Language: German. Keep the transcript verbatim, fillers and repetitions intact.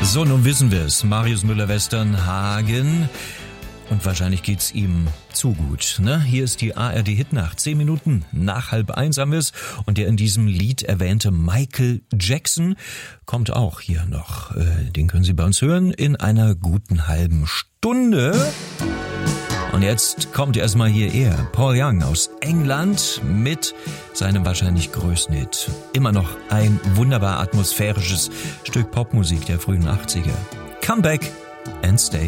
So, nun wissen wir es. Marius Müller-Westernhagen. Und wahrscheinlich geht's ihm zu gut, ne? Hier ist die A R D-Hitnacht. Zehn Minuten nach halb eins haben wir es. Und der in diesem Lied erwähnte Michael Jackson kommt auch hier noch. Den können Sie bei uns hören in einer guten halben Stunde. Und jetzt kommt erstmal hier er, Paul Young aus England mit seinem wahrscheinlich größten Hit. Immer noch ein wunderbar atmosphärisches Stück Popmusik der frühen achtziger. Come back and stay.